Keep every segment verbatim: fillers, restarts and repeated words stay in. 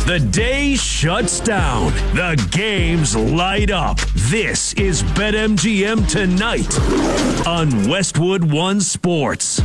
The day shuts down. The games light up. This is BetMGM Tonight on Westwood One Sports.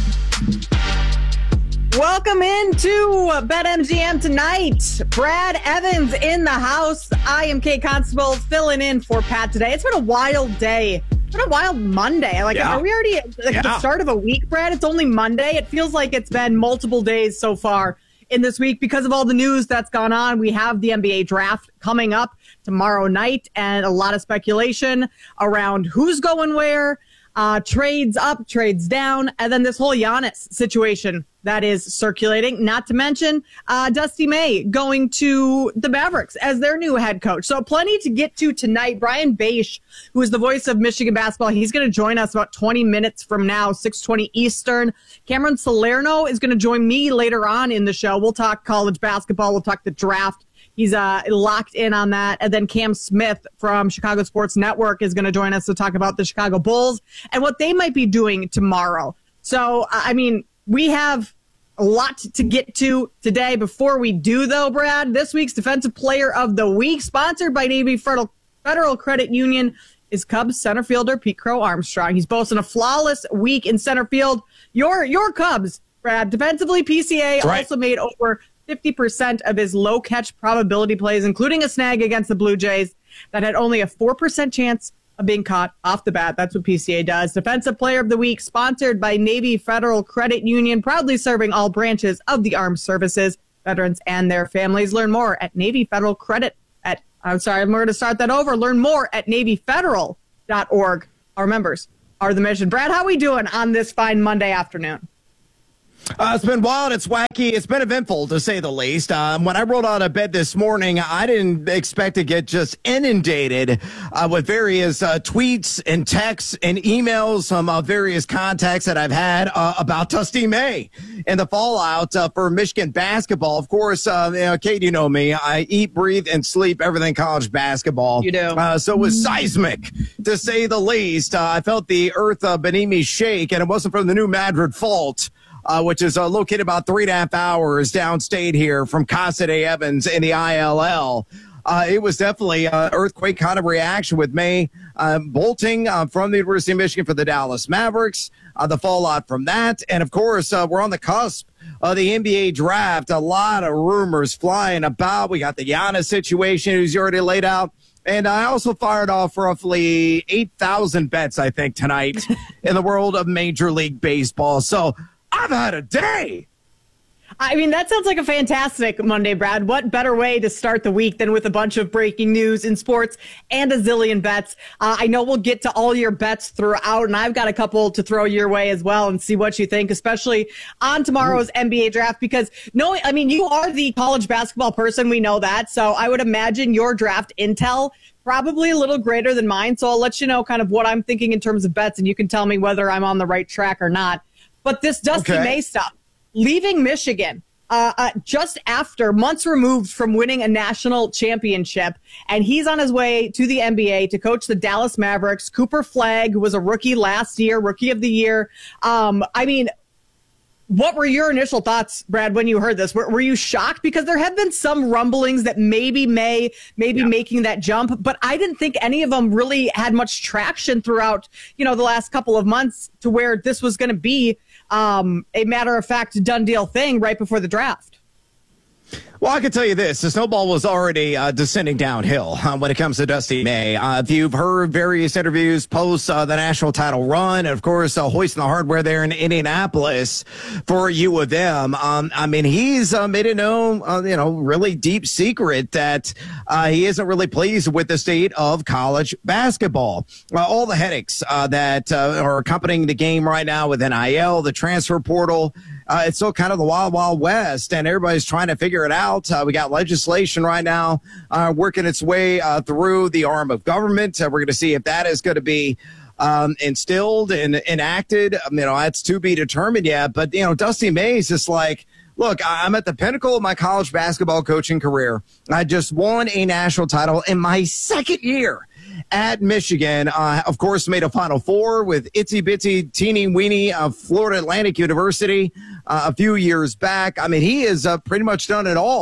Welcome into BetMGM Tonight. Brad Evans in the house. I am Kate Constable filling in for Pat today. It's been a wild day. It's been a wild Monday. Like, yeah. Are we already at like, yeah. the start of a week, Brad? It's only Monday. It feels like it's been multiple days so far in this week because of all the news that's gone on. We have the N B A draft coming up tomorrow night and a lot of speculation around who's going where, uh, trades up, trades down, and then this whole Giannis situation that is circulating, not to mention uh, Dusty May going to the Mavericks as their new head coach. So plenty to get to tonight. Brian Bache, who is the voice of Michigan basketball, he's going to join us about twenty minutes from now, six twenty Eastern. Cameron Salerno is going to join me later on in the show. We'll talk college basketball. We'll talk the draft. He's uh, locked in on that. And then Cam Smith from Chicago Sports Network is going to join us to talk about the Chicago Bulls and what they might be doing tomorrow. So, I mean, we have a lot to get to today. Before we do, though, Brad, this week's Defensive Player of the Week, sponsored by Navy Federal, Federal Credit Union, is Cubs center fielder Pete Crow Armstrong. He's boasting a flawless week in center field. Your your Cubs, Brad, defensively, P C A right. also made over fifty percent of his low catch probability plays, including a snag against the Blue Jays that had only a four percent chance of being caught off the bat. That's what P C A does. Defensive Player of the Week, sponsored by Navy Federal Credit Union, proudly serving all branches of the armed services, veterans, and their families. Learn more at Navy Federal Credit at, I'm sorry, I'm going to start that over. Learn more at navy federal dot org. Our members are the mission. Brad, how are we doing on this fine Monday afternoon? Uh, it's been wild. It's wacky. It's been eventful, to say the least. Um, when I rolled out of bed this morning, I didn't expect to get just inundated uh, with various uh, tweets and texts and emails from uh, various contacts that I've had uh, about Dusty May and the fallout uh, for Michigan basketball. Of course, uh, you know, Kate, you know me. I eat, breathe, and sleep everything college basketball. You do. Uh, so it was seismic, to say the least. Uh, I felt the earth uh, beneath me shake, and it wasn't from the New Madrid Fault. Uh, which is uh, located about three and a half hours downstate here from Casa de Evans in the I L L. Uh, it was definitely an earthquake kind of reaction with May uh, bolting uh, from the University of Michigan for the Dallas Mavericks, uh, the fallout from that. And, of course, uh, we're on the cusp of the N B A draft. A lot of rumors flying about. We got the Giannis situation, who's already laid out. And I also fired off roughly eight thousand bets, I think, tonight in the world of Major League Baseball. So I've had a day. I mean, that sounds like a fantastic Monday, Brad. What better way to start the week than with a bunch of breaking news in sports and a zillion bets? Uh, I know we'll get to all your bets throughout, and I've got a couple to throw your way as well and see what you think, especially on tomorrow's Ooh. N B A draft, because no, I mean, you are the college basketball person. We know that. So I would imagine your draft intel probably a little greater than mine. So I'll let you know kind of what I'm thinking in terms of bets, and you can tell me whether I'm on the right track or not. But this Dusty okay. May stuff, leaving Michigan uh, uh, just after, months removed from winning a national championship, and he's on his way to the N B A to coach the Dallas Mavericks. Cooper Flagg, who was a rookie last year, rookie of the year. Um, I mean, what were your initial thoughts, Brad, when you heard this? Were, were you shocked? Because there have been some rumblings that maybe May may be yeah. making that jump, but I didn't think any of them really had much traction throughout, you know, the last couple of months to where this was going to be um, a matter-of-fact done deal thing right before the draft. Well, I can tell you this. The snowball was already uh, descending downhill uh, when it comes to Dusty May. Uh, if you've heard various interviews post uh, the national title run, and, of course, uh, hoisting the hardware there in Indianapolis for U of M, um, I mean, he's uh, made it known, uh, you know, really deep secret that uh, he isn't really pleased with the state of college basketball. Uh, all the headaches uh, that uh, are accompanying the game right now with N I L, the transfer portal, Uh, it's still kind of the wild, wild west, and everybody's trying to figure it out. Uh, we got legislation right now uh, working its way uh, through the arm of government. Uh, we're going to see if that is going to be um, instilled and enacted. Um, you know, that's to be determined yet. But, you know, Dusty May is just like, look, I'm at the pinnacle of my college basketball coaching career. I just won a national title in my second year at Michigan. Uh, of course, made a Final Four with itsy bitsy teeny weeny of Florida Atlantic University uh, a few years back. I mean, he has uh, pretty much done it all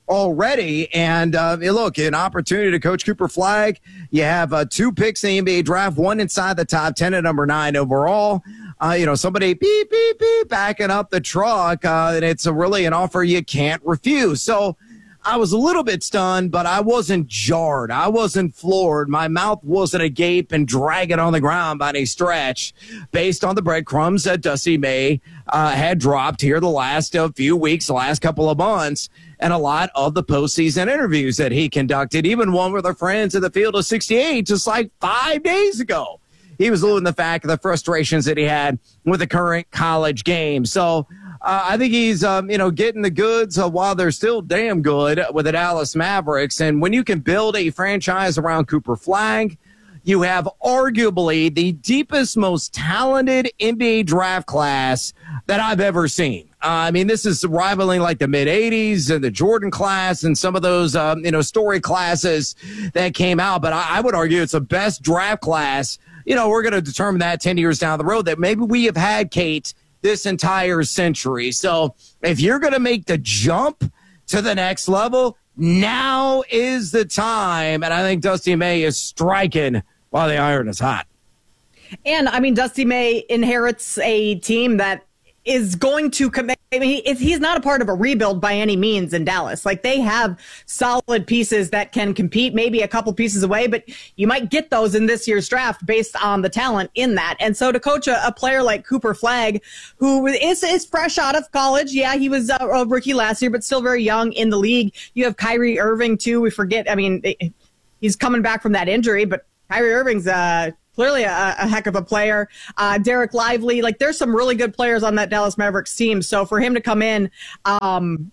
already. And uh, look, an opportunity to coach Cooper Flagg. You have uh, two picks in the N B A draft, one inside the top ten at number nine overall. Uh, you know, somebody beep, beep, beep, backing up the truck. Uh, and it's a really an offer you can't refuse. So I was a little bit stunned, but I wasn't jarred. I wasn't floored. My mouth wasn't agape and dragging on the ground by any stretch based on the breadcrumbs that Dusty May uh, had dropped here the last uh, few weeks, the last couple of months, and a lot of the postseason interviews that he conducted, even one with our friends at the Field of sixty-eight just like five days ago. He was alluding to the fact of the frustrations that he had with the current college game. So uh, I think he's, um, you know, getting the goods uh, while they're still damn good with the Dallas Mavericks. And when you can build a franchise around Cooper Flagg, you have arguably the deepest, most talented N B A draft class that I've ever seen. Uh, I mean, this is rivaling like the mid eighties and the Jordan class and some of those, um, you know, story classes that came out. But I, I would argue it's the best draft class. You know, we're going to determine that ten years down the road that maybe we have had, Kate, this entire century. So if you're going to make the jump to the next level, now is the time. And I think Dusty May is striking while the iron is hot. And, I mean, Dusty May inherits a team that is going to commit. I mean, if he's not a part of a rebuild by any means in Dallas, like they have solid pieces that can compete, maybe a couple pieces away, but you might get those in this year's draft based on the talent in that. And so to coach a, a player like Cooper Flagg, who is, is fresh out of college. Yeah, he was a, a rookie last year, but still very young in the league. You have Kyrie Irving too. We forget. I mean, he's coming back from that injury, but Kyrie Irving's, uh, Clearly a, a heck of a player. Uh, Derek Lively, like there's some really good players on that Dallas Mavericks team. So for him to come in um,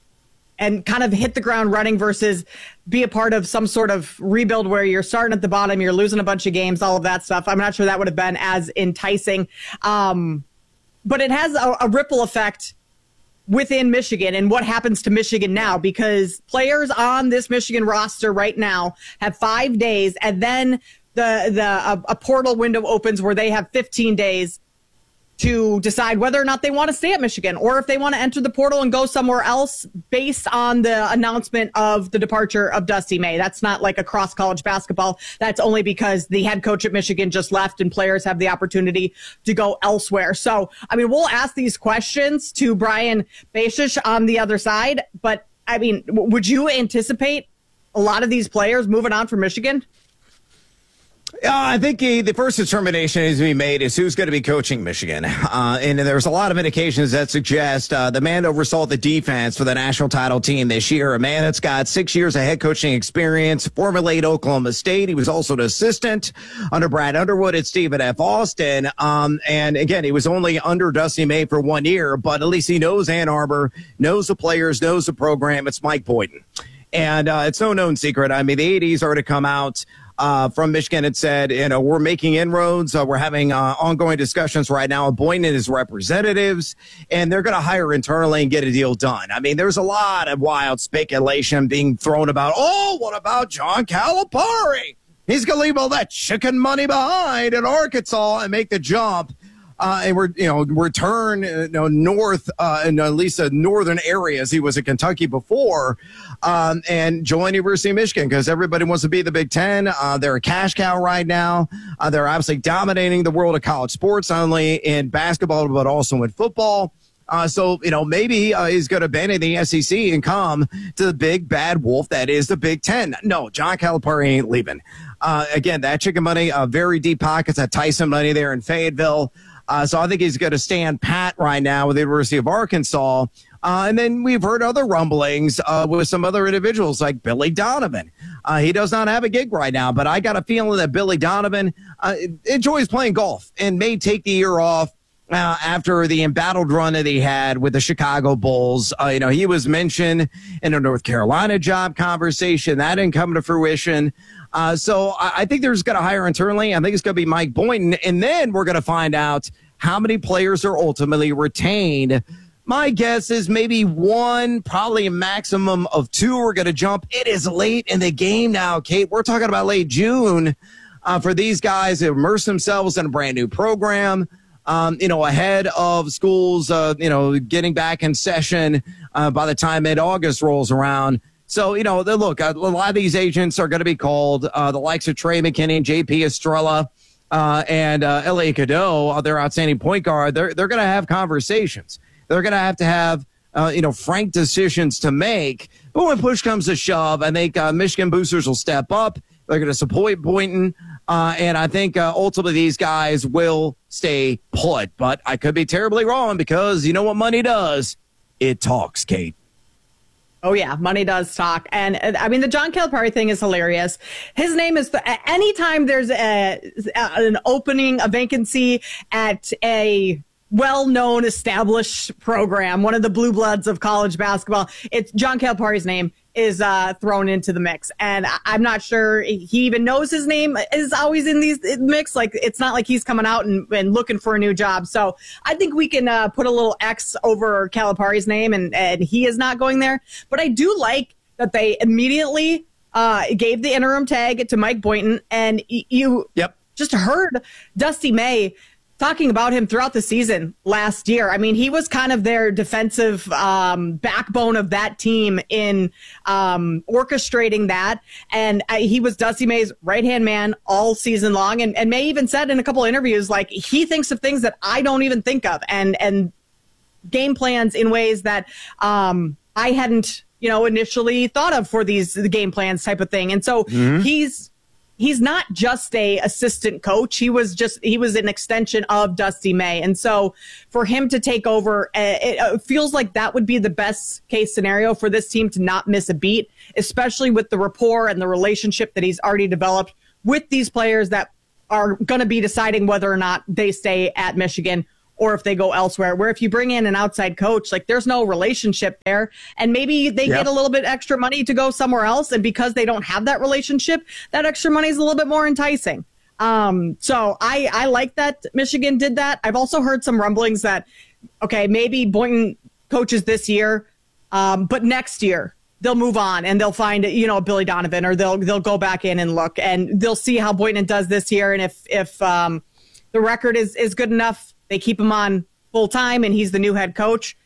and kind of hit the ground running versus be a part of some sort of rebuild where you're starting at the bottom, you're losing a bunch of games, all of that stuff, I'm not sure that would have been as enticing. Um, but it has a, a ripple effect within Michigan and what happens to Michigan now, because players on this Michigan roster right now have five days and then the the a, a portal window opens where they have fifteen days to decide whether or not they want to stay at Michigan or if they want to enter the portal and go somewhere else based on the announcement of the departure of Dusty May. That's not like across college basketball. That's only because the head coach at Michigan just left and players have the opportunity to go elsewhere. So, I mean, we'll ask these questions to Brian Basish on the other side, but I mean, would you anticipate a lot of these players moving on from Michigan? Uh, I think he, the first determination is to be made is who's going to be coaching Michigan. Uh, and there's a lot of indications that suggest uh, the man oversaw the defense for the national title team this year, a man that's got six years of head coaching experience, formerly at Oklahoma State. He was also an assistant under Brad Underwood at Stephen F. Austin. Um, and again, he was only under Dusty May for one year, but at least he knows Ann Arbor, knows the players, knows the program. It's Mike Boynton. And uh, it's no known secret. I mean, the eighties are to come out. Uh, from Michigan, it said, you know, we're making inroads. Uh, we're having uh, ongoing discussions right now with Boynton and his representatives, and they're going to hire internally and get a deal done. I mean, there's a lot of wild speculation being thrown about, oh, what about John Calipari? He's going to leave all that chicken money behind in Arkansas and make the jump. Uh, and we're, you know, return, uh, you know, north, uh, in at least the northern areas. He was at Kentucky before, um, and join University of Michigan because everybody wants to be the Big Ten. Uh, they're a cash cow right now. Uh, they're obviously dominating the world of college sports, not only in basketball, but also in football. Uh, so, you know, maybe uh, he's going to abandon the S E C and come to the big bad wolf that is the Big Ten. No, John Calipari ain't leaving. Uh, again, that chicken money, uh, very deep pockets, that Tyson money there in Fayetteville. Uh, so I think he's going to stand pat right now with the University of Arkansas. Uh, and then we've heard other rumblings uh, with some other individuals like Billy Donovan. Uh, he does not have a gig right now, but I got a feeling that Billy Donovan uh, enjoys playing golf and may take the year off uh, after the embattled run that he had with the Chicago Bulls. Uh, you know, he was mentioned in a North Carolina job conversation. That didn't come to fruition. Uh, so I, I think they're just going to hire internally. I think it's going to be Mike Boynton. And then we're going to find out how many players are ultimately retained. My guess is maybe one, probably a maximum of two are going to jump. It is late in the game now, Kate. We're talking about late June uh, for these guys to immerse themselves in a brand new program. um, you know, ahead of schools, uh, you know, getting back in session uh, by the time mid-August rolls around. So, you know, look, a lot of these agents are going to be called, uh, the likes of Trey McKinney, J P Estrella, uh, and uh, Elliot Cadeau, their outstanding point guard. They're, they're going to have conversations. They're going to have to have, uh, you know, frank decisions to make. But when push comes to shove, I think uh, Michigan boosters will step up. They're going to support Boynton. Uh, and I think uh, ultimately these guys will stay put. But I could be terribly wrong because you know what money does? It talks, Kate. Oh, yeah. Money does talk. And uh, I mean, the John Calipari thing is hilarious. His name is – anytime there's a, an opening, a vacancy at a well-known established program, one of the blue bloods of college basketball, it's John Calipari's name is uh, thrown into the mix. And I'm not sure he even knows his name is always in these mix. Like, it's not like he's coming out and, and looking for a new job. So I think we can uh, put a little X over Calipari's name, and, and he is not going there. But I do like that they immediately uh, gave the interim tag to Mike Boynton. And y- you yep. just heard Dusty May talking about him throughout the season last year. I mean, he was kind of their defensive um, backbone of that team in um, orchestrating that. And I, he was Dusty May's right-hand man all season long. And, and May even said in a couple of interviews, like, he thinks of things that I don't even think of, and, and game plans in ways that um, I hadn't, you know, initially thought of for these the game plans type of thing. And so mm-hmm. he's, He's not just a assistant coach. He was just, he was an extension of Dusty May. And so for him to take over, it feels like that would be the best case scenario for this team to not miss a beat, especially with the rapport and the relationship that he's already developed with these players that are going to be deciding whether or not they stay at Michigan or if they go elsewhere, where if you bring in an outside coach, like, there's no relationship there. And maybe they yep. get a little bit extra money to go somewhere else. And because they don't have that relationship, that extra money is a little bit more enticing. Um, so I, I like that Michigan did that. I've also heard some rumblings that, okay, maybe Boynton coaches this year, um, but next year they'll move on and they'll find, you know, Billy Donovan, or they'll, they'll go back in and look, and they'll see how Boynton does this year. And if, if, um, the record is, is good enough, they keep him on full time and he's the new head coach,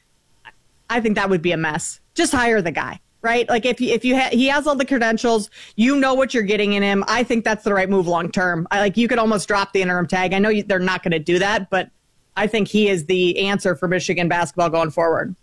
I think that would be a mess. Just hire the guy, right? Like, if you, if you ha- he has all the credentials, you know what you're getting in him. I think that's the right move long term. I, like, you could almost drop the interim tag. I know you, they're not going to do that, but I think he is the answer for Michigan basketball going forward.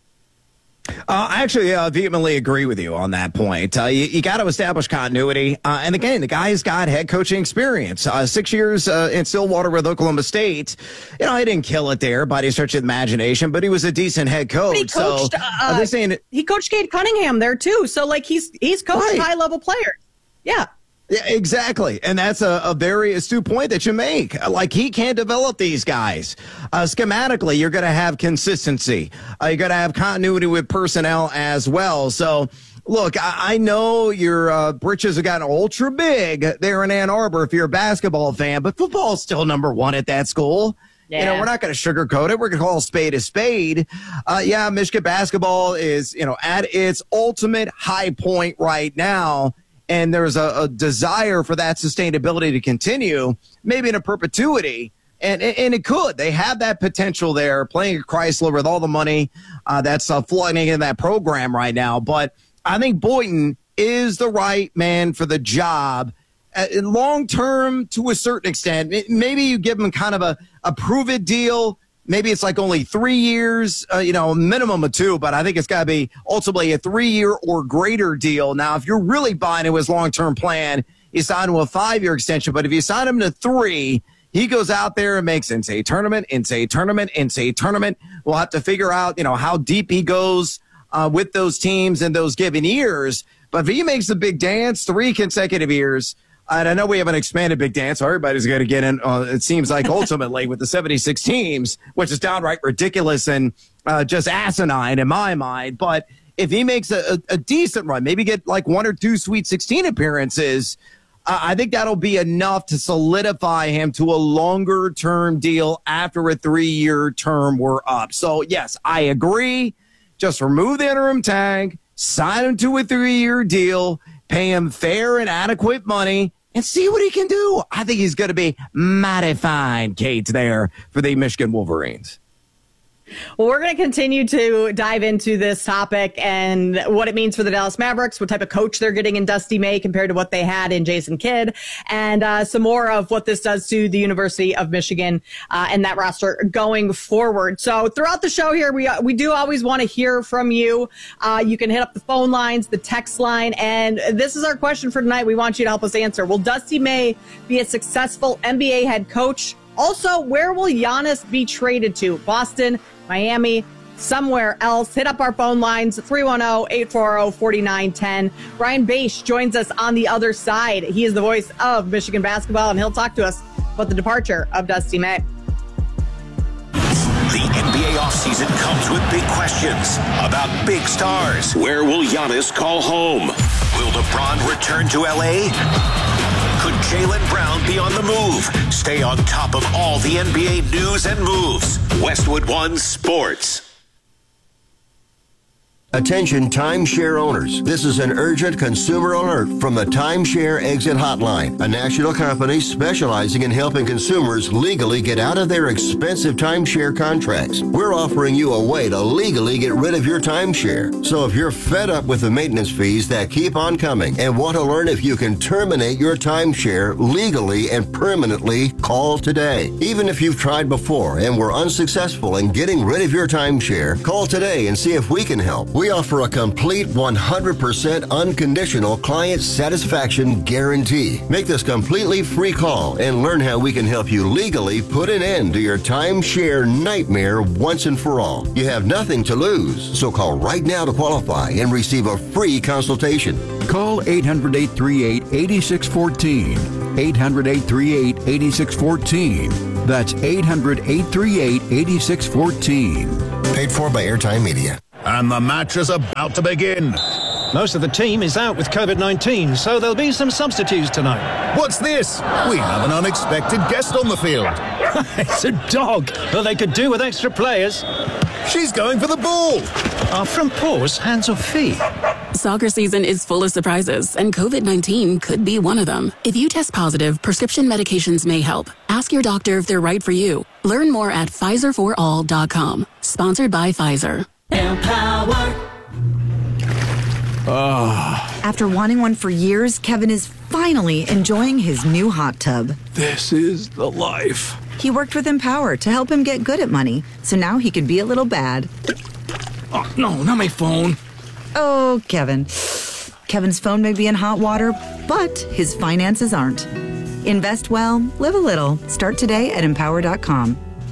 Uh, I actually uh, vehemently agree with you on that point. Uh, you you got to establish continuity. Uh, and again, the guy's got head coaching experience. Uh, six years uh, in Stillwater with Oklahoma State. You know, he didn't kill it there by any stretch of the imagination, but he was a decent head coach. He coached, so, uh, uh, they're saying it, he coached Cade Cunningham there, too. So, like, he's he's coached right. high-level players. Yeah. Yeah, exactly. And that's a, a very astute point that you make. Like, he can't develop these guys. Uh, schematically, you're going to have consistency. Uh, you're going to have continuity with personnel as well. So, look, I, I know your uh, britches have gotten ultra big there in Ann Arbor if you're a basketball fan, but football is still number one at that school. Yeah. You know, we're not going to sugarcoat it. We're going to call a spade a spade. Uh, yeah, Michigan basketball is, you know, at its ultimate high point right now. And there's a, a desire for that sustainability to continue, maybe in a perpetuity. And, and it could. They have that potential there, playing at Chrysler with all the money uh, that's uh, flooding in that program right now. But I think Boynton is the right man for the job. Uh, long term, to a certain extent, maybe you give him kind of a, a prove-it deal. Maybe it's like only three years, uh, you know, minimum of two, but I think it's got to be ultimately a three-year or greater deal. Now, if you're really buying into his long-term plan, you sign him to a five-year extension. But if you sign him to three, he goes out there and makes N C A A tournament, N C A A tournament, N C A A tournament. We'll have to figure out, you know, how deep he goes uh, with those teams in those given years. But if he makes the big dance three consecutive years, and I know we have an expanded big dance, so everybody's going to get in, uh, it seems like, ultimately, with the seventy-six teams, which is downright ridiculous and uh, just asinine in my mind. But if he makes a, a, a decent run, maybe get like one or two Sweet sixteen appearances, uh, I think that'll be enough to solidify him to a longer-term deal after a three-year term we're up. So, yes, I agree. Just remove the interim tag, sign him to a three-year deal, pay him fair and adequate money, and see what he can do. I think he's going to be mighty fine, Kate, there for the Michigan Wolverines. Well, we're going to continue to dive into this topic and what it means for the Dallas Mavericks, what type of coach they're getting in Dusty May compared to what they had in Jason Kidd, and uh, some more of what this does to the University of Michigan uh, and that roster going forward. So throughout the show here, we uh, we do always want to hear from you. Uh, you can hit up the phone lines, the text line, and this is our question for tonight. We want you to help us answer. Will Dusty May be a successful N B A head coach? Also, where will Giannis be traded to? Boston, Miami, somewhere else? Hit up our phone lines, three one zero, eight four zero, four nine one zero. Brian Bache joins us on the other side. He is the voice of Michigan basketball, and he'll talk to us about the departure of Dusty May. The N B A offseason comes with big questions about big stars. Where will Giannis call home? Will LeBron return to L A? Could Jaylen Brown be on the move? Stay on top of all the N B A news and moves. Westwood One Sports. Attention timeshare owners. This is an urgent consumer alert from the Timeshare Exit Hotline, a national company specializing in helping consumers legally get out of their expensive timeshare contracts. We're offering you a way to legally get rid of your timeshare. So if you're fed up with the maintenance fees that keep on coming and want to learn if you can terminate your timeshare legally and permanently, call today. Even if you've tried before and were unsuccessful in getting rid of your timeshare, call today and see if we can help. We offer a complete one hundred percent unconditional client satisfaction guarantee. Make this completely free call and learn how we can help you legally put an end to your timeshare nightmare once and for all. You have nothing to lose, so call right now to qualify and receive a free consultation. Call eight hundred, eight three eight, eight six one four. eight hundred, eight three eight, eight six one four. That's eight hundred, eight three eight, eight six one four. Paid for by Airtime Media. And the match is about to begin. Most of the team is out with covid nineteen, so there'll be some substitutes tonight. What's this? We have an unexpected guest on the field. It's a dog. Well, they could do with extra players. She's going for the ball. Our front paws, hands or feet? Soccer season is full of surprises, and covid nineteen could be one of them. If you test positive, prescription medications may help. Ask your doctor if they're right for you. Learn more at Pfizer for all dot com. Sponsored by Pfizer. Empower. Oh. After wanting one for years, Kevin is finally enjoying his new hot tub. This is the life. He worked with Empower to help him get good at money, so now he can be a little bad. Oh, no, not my phone. Oh, Kevin. Kevin's phone may be in hot water, but his finances aren't. Invest well, live a little. Start today at empower dot com.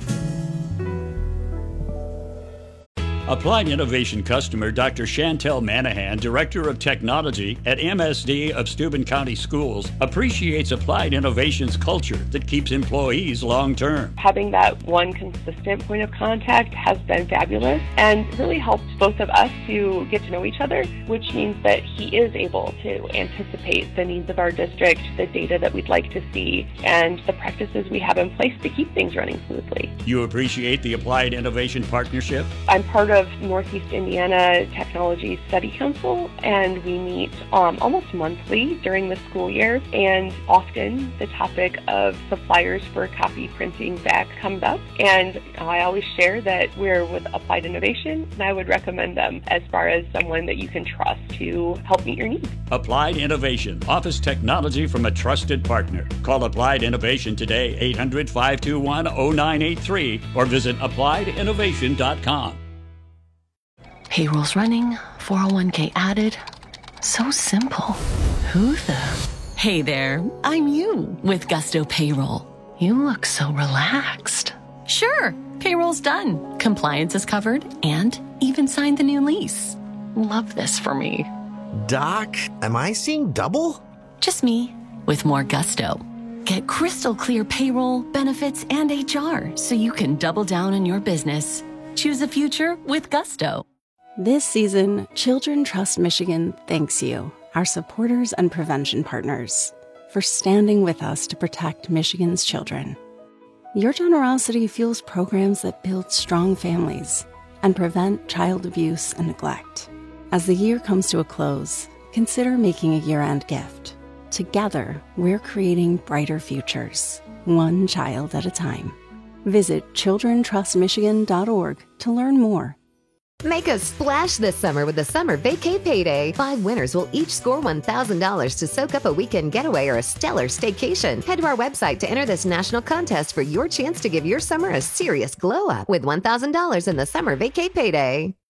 Applied Innovation customer Doctor Chantel Manahan, Director of Technology at M S D of Steuben County Schools, appreciates Applied Innovation's culture that keeps employees long-term. Having that one consistent point of contact has been fabulous and really helped both of us to get to know each other, which means that he is able to anticipate the needs of our district, the data that we'd like to see, and the practices we have in place to keep things running smoothly. You appreciate the Applied Innovation partnership? I'm part of of Northeast Indiana Technology Study Council, and we meet um, almost monthly during the school year, and often the topic of suppliers for copy printing back comes up, and I always share that we're with Applied Innovation, and I would recommend them as far as someone that you can trust to help meet your needs. Applied Innovation, office technology from a trusted partner. Call Applied Innovation today, eight hundred, five two one, zero nine eight three, or visit applied innovation dot com. Payroll's running, four oh one k added. So simple. Who the? Hey there, I'm you with Gusto Payroll. You look so relaxed. Sure, payroll's done. Compliance is covered and even signed the new lease. Love this for me. Doc, am I seeing double? Just me with more gusto. Get crystal clear payroll, benefits, and H R so you can double down on your business. Choose a future with Gusto. This season, Children Trust Michigan thanks you, our supporters and prevention partners, for standing with us to protect Michigan's children. Your generosity fuels programs that build strong families and prevent child abuse and neglect. As the year comes to a close, consider making a year-end gift. Together, we're creating brighter futures, one child at a time. Visit children trust michigan dot org to learn more. Make a splash this summer with the Summer Vacay Payday. Five winners will each score one thousand dollars to soak up a weekend getaway or a stellar staycation. Head to our website to enter this national contest for your chance to give your summer a serious glow up with one thousand dollars in the Summer Vacay Payday.